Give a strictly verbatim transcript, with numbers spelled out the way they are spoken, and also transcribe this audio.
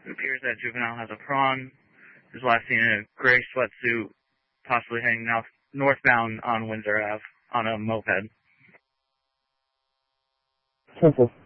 It appears that juvenile has a prawn. His last seen in a gray sweatsuit, possibly heading north, northbound on Windsor Avenue on a moped. ten four.